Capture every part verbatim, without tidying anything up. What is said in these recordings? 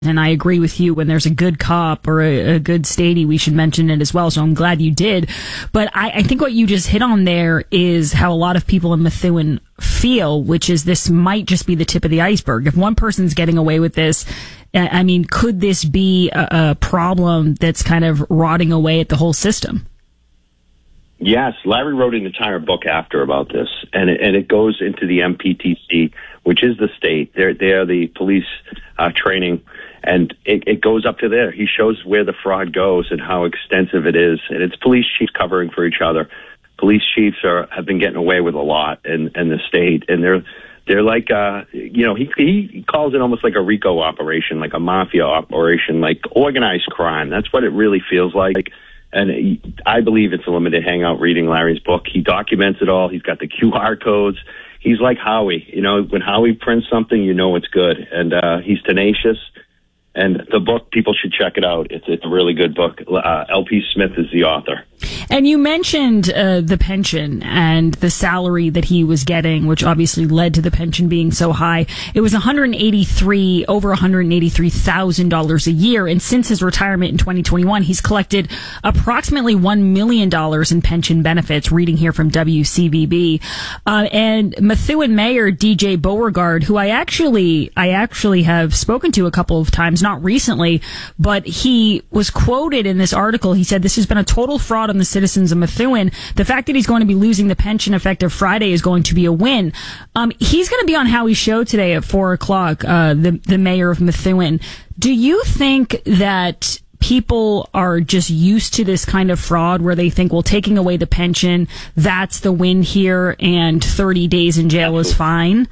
And I agree with you. When there's a good cop or a, a good statey, we should mention it as well. So I'm glad you did. But I, I think what you just hit on there is how a lot of people in Methuen feel, which is this might just be the tip of the iceberg. If one person's getting away with this, I mean, could this be a, a problem that's kind of rotting away at the whole system? Yes, Larry wrote an entire book after about this, and it, and it goes into the M P T C, which is the state. They're, they're the police uh, training, and it, it goes up to there. He shows where the fraud goes and how extensive it is, and it's police chiefs covering for each other. Police chiefs are have been getting away with a lot in, in the state, and they're they're like, uh, you know, he he calls it almost like a RICO operation, like a mafia operation, like organized crime. That's what it really feels like. And I believe it's a limited hangout reading Larry's book. He documents it all. He's got the Q R codes. He's like Howie. You know, when Howie prints something, you know it's good. And uh, he's tenacious. And the book, people should check it out. It's, it's a really good book. Uh, L P Smith is the author. And you mentioned uh, the pension and the salary that he was getting, which obviously led to the pension being so high. It was one hundred eighty-three, over one hundred eighty-three thousand dollars a year. And since his retirement in twenty twenty-one, he's collected approximately one million dollars in pension benefits, reading here from W C B B. Uh, and Methuen Mayor D J Beauregard, who I actually, I actually have spoken to a couple of times, not recently, but he was quoted in this article. He said, "This has been a total fraud on the citizens of Methuen. The fact that he's going to be losing the pension effective Friday is going to be a win." Um, he's going to be on Howie's show today at four o'clock, uh, the, the mayor of Methuen. Do you think that people are just used to this kind of fraud where they think, well, taking away the pension, that's the win here, and thirty days in jail Absolutely. Is fine?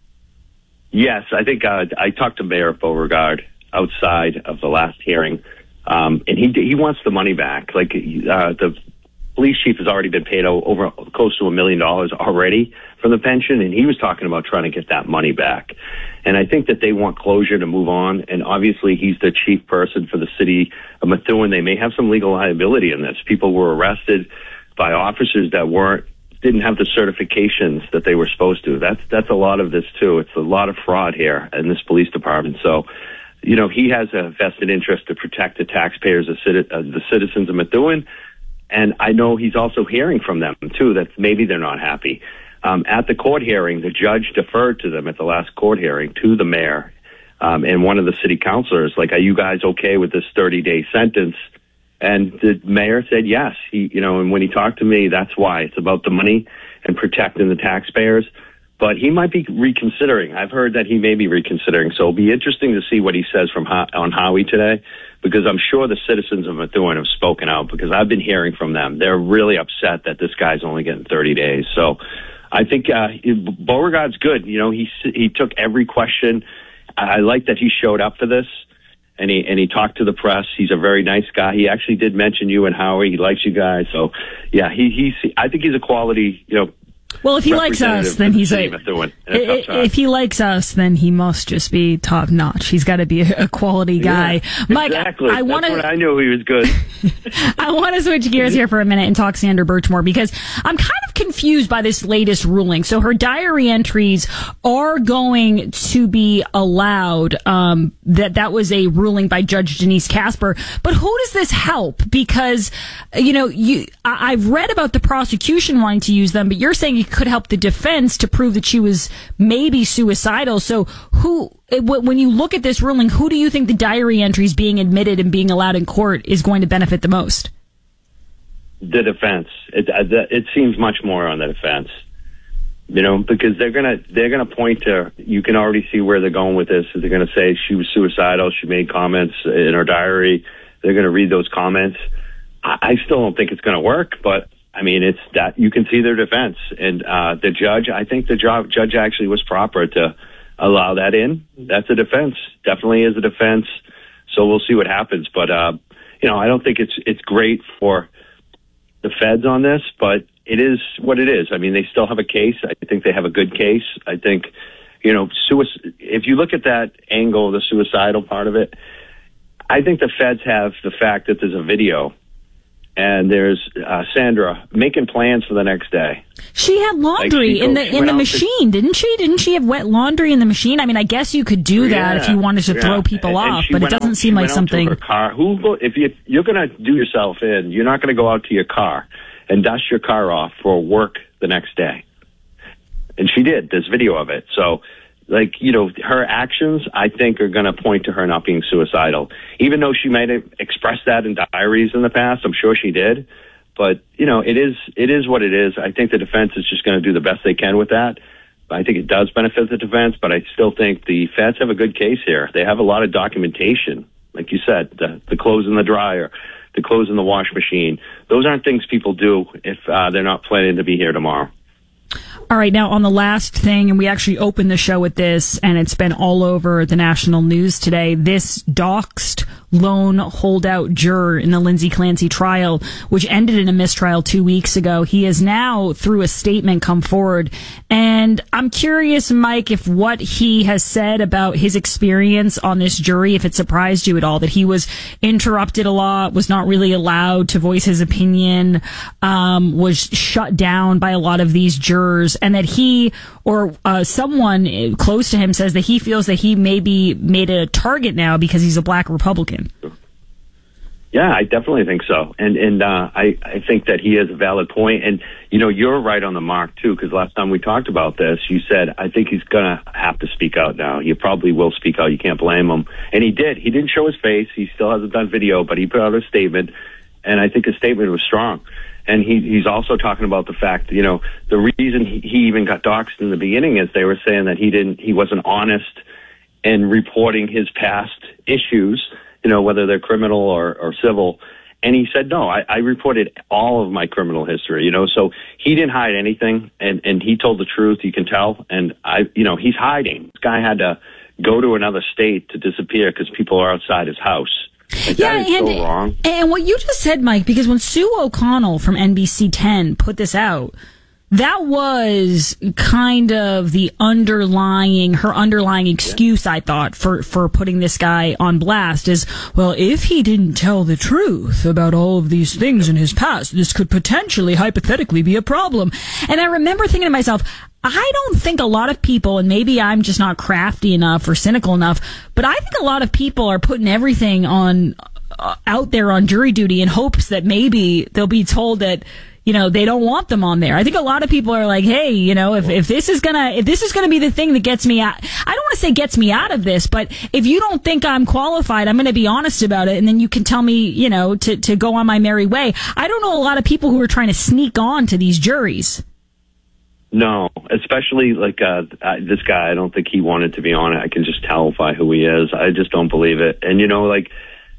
Yes, I think uh, I talked to Mayor Beauregard outside of the last hearing, um, and he he wants the money back. Like uh, the police chief has already been paid over close to a million dollars already from the pension, and he was talking about trying to get that money back. And I think that they want closure to move on, and obviously he's the chief person for the city of Methuen. They may have some legal liability in this. People were arrested by officers that weren't didn't have the certifications that they were supposed to. That's that's a lot of this too. It's a lot of fraud here in this police department. So, you know, he has a vested interest to protect the taxpayers, the, the citizens of Methuen. And I know he's also hearing from them, too, that maybe they're not happy. Um, at the court hearing, the judge deferred to them at the last court hearing, to the mayor um, and one of the city councilors, like, are you guys okay with this thirty-day sentence? And the mayor said yes. He, you know, and when he talked to me, that's why. It's about the money and protecting the taxpayers. But he might be reconsidering. I've heard that he may be reconsidering. So it'll be interesting to see what he says from on Howie today, because I'm sure the citizens of Methuen have spoken out, because I've been hearing from them. They're really upset that this guy's only getting thirty days. So I think uh, Beauregard's good. You know, he he took every question. I like that he showed up for this, and he and he talked to the press. He's a very nice guy. He actually did mention you and Howie. He likes you guys. So yeah, he he's. I think he's a quality, you know. Well, if he likes us, then he's a, if he likes us, then he must just be top notch. He's got to be a, a quality guy. Yeah, Mike, exactly. I, I want to. I knew he was good. I want to switch gears here for a minute and talk Sandra Birchmore, because I'm kind of confused by this latest ruling. So her diary entries are going to be allowed. Um, that that was a ruling by Judge Denise Casper. But who does this help? Because you know, you I, I've read about the prosecution wanting to use them, but you're saying it could help the defense to prove that she was maybe suicidal. So who, when you look at this ruling, who do you think the diary entries being admitted and being allowed in court is going to benefit the most? The defense. It, it seems much more on the defense, you know, because they're gonna they're gonna point to. You can already see where they're going with this. They're gonna say she was suicidal. She made comments in her diary. They're gonna read those comments. I, I still don't think it's gonna work, but. I mean, it's that you can see their defense, and uh, the judge. I think the jo- judge actually was proper to allow that in. That's a defense, definitely is a defense. So we'll see what happens. But uh, you know, I don't think it's it's great for the feds on this, but it is what it is. I mean, they still have a case. I think they have a good case. I think, you know, suicide. If you look at that angle, the suicidal part of it, I think the feds have the fact that there's a video and there's uh, Sandra making plans for the next day. She had laundry like she in the in the machine, to, didn't she? Didn't she have wet laundry in the machine? I mean, I guess you could do that yeah, if you wanted to yeah. throw people and, off, and but it doesn't out, seem like something. Her car. Who go, if you you're going to do yourself in, you're not going to go out to your car and dust your car off for work the next day. And she did. There's video of it. So, like, you know, her actions, I think, are going to point to her not being suicidal. Even though she might have expressed that in diaries in the past, I'm sure she did. But, you know, it is it is what it is. I think the defense is just going to do the best they can with that. I think it does benefit the defense, but I still think the feds have a good case here. They have a lot of documentation. Like you said, the, the clothes in the dryer, the clothes in the wash machine. Those aren't things people do if uh, they're not planning to be here tomorrow. All right, now on the last thing, and we actually opened the show with this, and it's been all over the national news today, this doxed lone holdout juror in the Lindsay Clancy trial, which ended in a mistrial two weeks ago. He has now, through a statement, come forward. And I'm curious, Mike, if what he has said about his experience on this jury, if it surprised you at all, that he was interrupted a lot, was not really allowed to voice his opinion, um, was shut down by a lot of these jurors, and that he or uh, someone close to him says that he feels that he may be made a target now because he's a black Republican. Yeah, I definitely think so. And and uh, I, I think that he has a valid point. And, you know, you're right on the mark, too, because last time we talked about this, you said, I think he's going to have to speak out now. He probably will speak out. You can't blame him. And he did. He didn't show his face. He still hasn't done video, but he put out a statement. And I think his statement was strong. And he, he's also talking about the fact, you know, the reason he, he even got doxxed in the beginning is they were saying that he didn't, he wasn't honest in reporting his past issues, you know, whether they're criminal or, or civil. And he said, no, I, I reported all of my criminal history, you know, so he didn't hide anything. And, and he told the truth, you can tell. And I, you know, he's hiding. This guy had to go to another state to disappear because people are outside his house. Like, yeah, that is and, so wrong. And what you just said, Mike, because when Sue O'Connell from N B C ten put this out, that was kind of the underlying, her underlying excuse, yeah. I thought, for, for putting this guy on blast is, well, if he didn't tell the truth about all of these things in his past, this could potentially, hypothetically, be a problem. And I remember thinking to myself, I don't think a lot of people, and maybe I'm just not crafty enough or cynical enough, but I think a lot of people are putting everything on uh, out there on jury duty in hopes that maybe they'll be told that, you know, they don't want them on there. I think a lot of people are like, hey, you know, if, if this is gonna, if this is gonna be the thing that gets me out, I don't want to say gets me out of this, but if you don't think I'm qualified, I'm gonna be honest about it, and then you can tell me, you know, to, to go on my merry way. I don't know a lot of people who are trying to sneak on to these juries. No, especially like uh, this guy. I don't think he wanted to be on it. I can just tell by who he is. I just don't believe it. And, you know, like,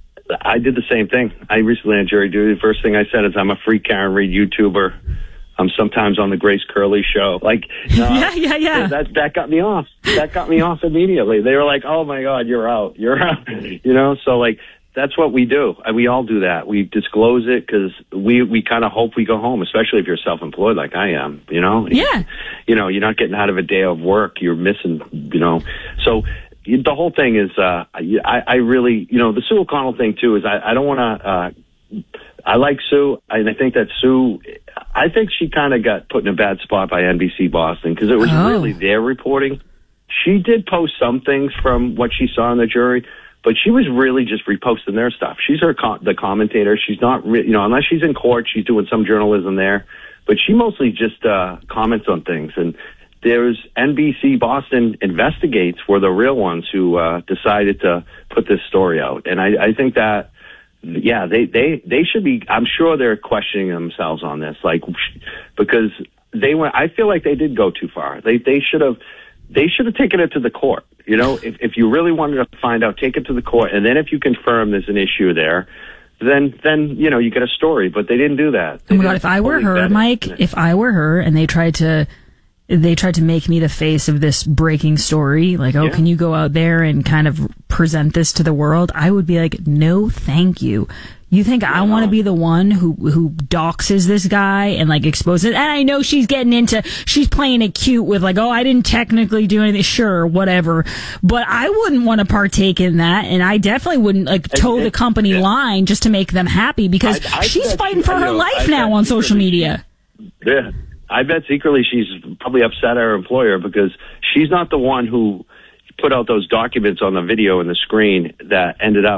I did the same thing. I recently had jury duty. The first thing I said is I'm a free Karen Reed YouTuber. I'm sometimes on the Grace Curley show. Like, no, yeah, yeah, yeah. That, that got me off. That got me off immediately. They were like, oh, my God, you're out. You're out. You know, so, like, that's what we do. We all do that. We disclose it because we, we kind of hope we go home, especially if you're self-employed like I am, you know? Yeah. You know, you're not getting out of a day of work. You're missing, you know. So the whole thing is, uh, I, I really, you know, the Sue O'Connell thing, too, is I, I don't want to, uh, I like Sue, and I think that Sue, I think she kind of got put in a bad spot by N B C Boston because it was oh. really their reporting. She did post some things from what she saw in the jury, but she was really just reposting their stuff. She's her co- the commentator. She's not, re- you know, unless she's in court, she's doing some journalism there. But she mostly just uh, comments on things. And there's N B C Boston Investigates were the real ones who uh, decided to put this story out. And I, I think that, yeah, they, they, they should be, I'm sure they're questioning themselves on this, like, because they went, I feel like they did go too far. They, they should have, they should have taken it to the court. You know, if, if you really wanted to find out, take it to the court. And then if you confirm there's an issue there, then, then, you know, you get a story. But they didn't do that. They oh my God, if I were her, Mike, if I were her and they tried to they tried to make me the face of this breaking story. Like, oh, Yeah. can you go out there and kind of present this to the world? I would be like, no, thank you. You think I want to be the one who who doxes this guy and like exposes it? And I know she's getting into, she's playing it cute with like, oh, I didn't technically do anything. Sure, whatever. But I wouldn't want to partake in that, and I definitely wouldn't like toe it- the company yeah. line just to make them happy because I- I she's bet fighting she- for I her know, life I now bet on she social really- media. Yeah, I bet secretly she's probably upset at her employer because she's not the one who put out those documents on the video and the screen that ended up